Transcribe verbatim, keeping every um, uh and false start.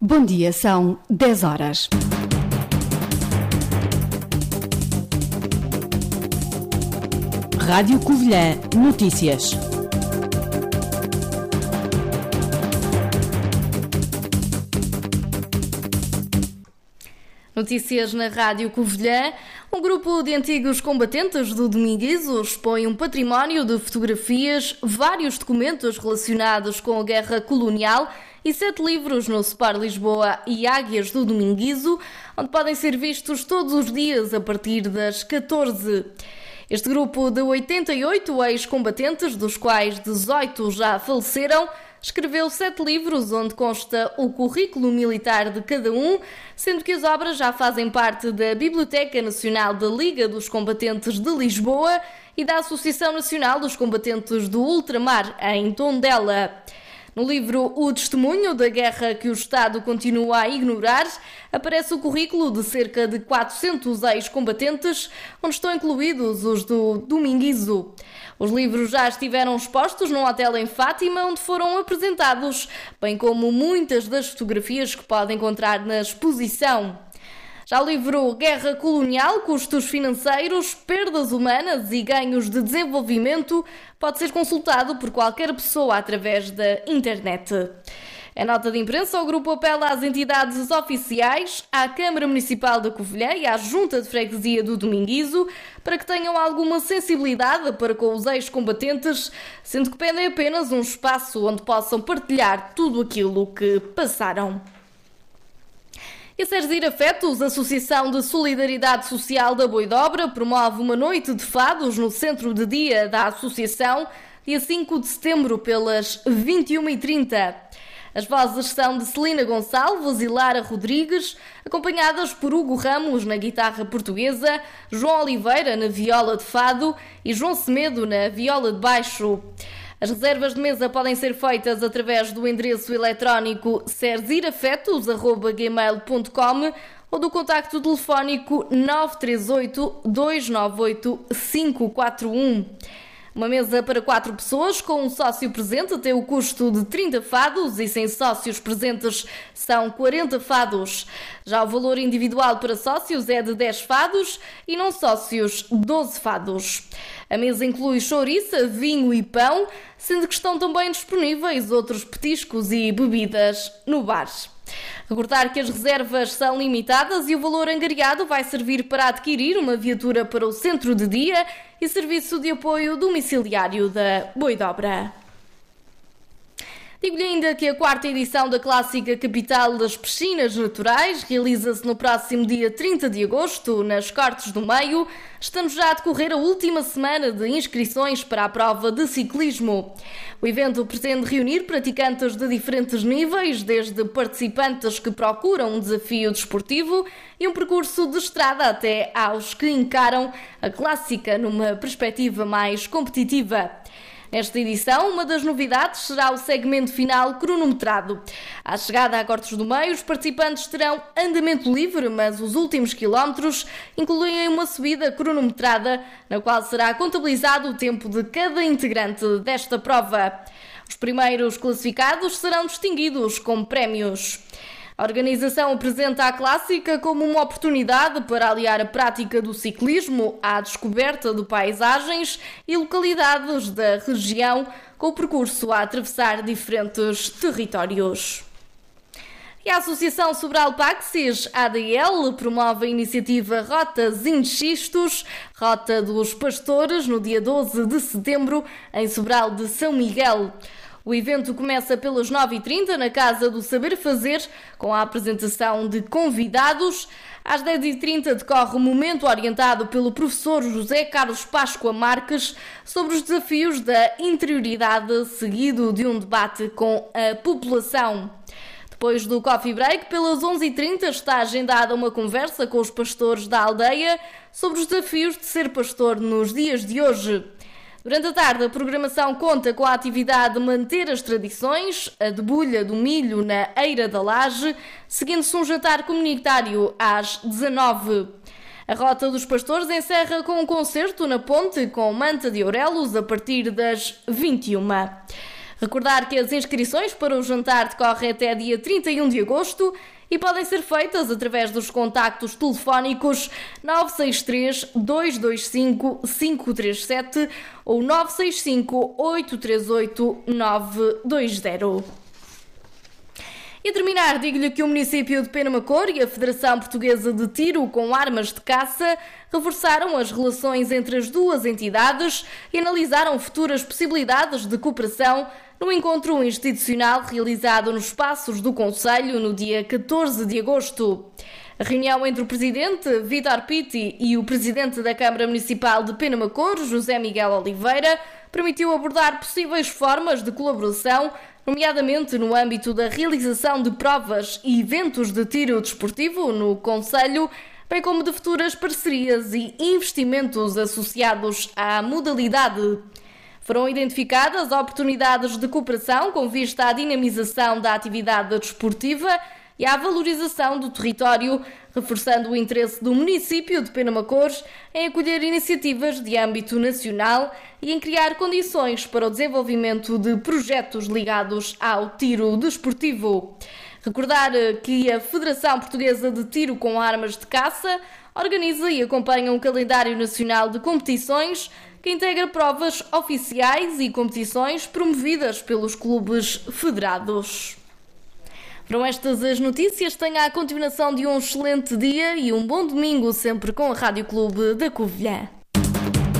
Bom dia, são dez horas. Rádio Covilhã Notícias. Notícias na Rádio Covilhã. Um grupo de antigos combatentes do Dominguizo expõe um património de fotografias, vários documentos relacionados com a guerra colonial e sete livros no Spar Lisboa e Águias do Dominguizo, onde podem ser vistos todos os dias a partir das catorze. Este grupo de oitenta e oito ex-combatentes, dos quais dezoito já faleceram, escreveu sete livros onde consta o currículo militar de cada um, sendo que as obras já fazem parte da Biblioteca Nacional da Liga dos Combatentes de Lisboa e da Associação Nacional dos Combatentes do Ultramar, em Tondela. No livro O Testemunho da Guerra que o Estado continua a ignorar, aparece o currículo de cerca de quatrocentos ex-combatentes, onde estão incluídos os do Dominguizo. Os livros já estiveram expostos num hotel em Fátima, onde foram apresentados, bem como muitas das fotografias que pode encontrar na exposição. Já o livro Guerra Colonial, Custos Financeiros, Perdas Humanas e Ganhos de Desenvolvimento pode ser consultado por qualquer pessoa através da internet. Em nota de imprensa, o grupo apela às entidades oficiais, à Câmara Municipal da Covilhã e à Junta de Freguesia do Dominguizo para que tenham alguma sensibilidade para com os ex-combatentes, sendo que pedem apenas um espaço onde possam partilhar tudo aquilo que passaram. E a Serzir Afetos, Associação de Solidariedade Social da Boidobra, promove uma noite de fados no centro de dia da associação, dia cinco de setembro, pelas vinte e uma e trinta. As vozes são de Celina Gonçalves e Lara Rodrigues, acompanhadas por Hugo Ramos na guitarra portuguesa, João Oliveira na viola de fado e João Semedo na viola de baixo. As reservas de mesa podem ser feitas através do endereço eletrónico serzirafetos arroba gmail ponto com ou do contacto telefónico nove três oito, dois nove oito, cinco quatro um. Uma mesa para quatro pessoas com um sócio presente tem o custo de trinta fados e sem sócios presentes são quarenta fados. Já o valor individual para sócios é de dez fados e não sócios doze fados. A mesa inclui chouriça, vinho e pão, sendo que estão também disponíveis outros petiscos e bebidas no bar. Recordar que as reservas são limitadas e o valor angariado vai servir para adquirir uma viatura para o centro de dia e serviço de apoio domiciliário da Boidobra. Digo-lhe ainda que a quarta edição da clássica Capital das Piscinas Naturais realiza-se no próximo dia trinta de agosto, nas Cortes do Meio, estando já a decorrer a última semana de inscrições para a prova de ciclismo. O evento pretende reunir praticantes de diferentes níveis, desde participantes que procuram um desafio desportivo e um percurso de estrada até aos que encaram a clássica numa perspectiva mais competitiva. Nesta edição, uma das novidades será o segmento final cronometrado. À chegada a Cortes do Meio, os participantes terão andamento livre, mas os últimos quilómetros incluem uma subida cronometrada, na qual será contabilizado o tempo de cada integrante desta prova. Os primeiros classificados serão distinguidos com prémios. A organização apresenta a clássica como uma oportunidade para aliar a prática do ciclismo à descoberta de paisagens e localidades da região, com o percurso a atravessar diferentes territórios. E a Associação Sobral Paxis A D L promove a iniciativa Rotas Inxistos, Rota dos Pastores, no dia doze de setembro, em Sobral de São Miguel. O evento começa pelas nove e trinta na Casa do Saber Fazer, com a apresentação de convidados. Às dez e trinta decorre um momento orientado pelo professor José Carlos Páscoa Marques sobre os desafios da interioridade, seguido de um debate com a população. Depois do coffee break, pelas onze e trinta está agendada uma conversa com os pastores da aldeia sobre os desafios de ser pastor nos dias de hoje. Durante a tarde, a programação conta com a atividade Manter as Tradições, a debulha do milho na Eira da Laje, seguindo-se um jantar comunitário às dezanove. A Rota dos Pastores encerra com um concerto na Ponte com Manta de Aurelos a partir das vinte e uma. Recordar que as inscrições para o jantar decorrem até dia trinta e um de agosto e podem ser feitas através dos contactos telefónicos nove seis três, dois dois cinco, cinco três sete ou nove seis cinco, oito três oito, nove dois zero. E a terminar, digo-lhe que o município de Penamacor e a Federação Portuguesa de Tiro com Armas de Caça reforçaram as relações entre as duas entidades e analisaram futuras possibilidades de cooperação no encontro institucional realizado nos espaços do Conselho no dia catorze de agosto. A reunião entre o presidente Vítor Pitti e o presidente da Câmara Municipal de Penamacor, José Miguel Oliveira, permitiu abordar possíveis formas de colaboração, nomeadamente no âmbito da realização de provas e eventos de tiro desportivo no Conselho, bem como de futuras parcerias e investimentos associados à modalidade. Foram identificadas oportunidades de cooperação com vista à dinamização da atividade desportiva e à valorização do território, reforçando o interesse do município de Penamacor em acolher iniciativas de âmbito nacional e em criar condições para o desenvolvimento de projetos ligados ao tiro desportivo. Recordar que a Federação Portuguesa de Tiro com Armas de Caça organiza e acompanha um calendário nacional de competições que integra provas oficiais e competições promovidas pelos clubes federados. Foram estas as notícias. Tenha a continuação de um excelente dia e um bom domingo sempre com a Rádio Clube da Covilhã.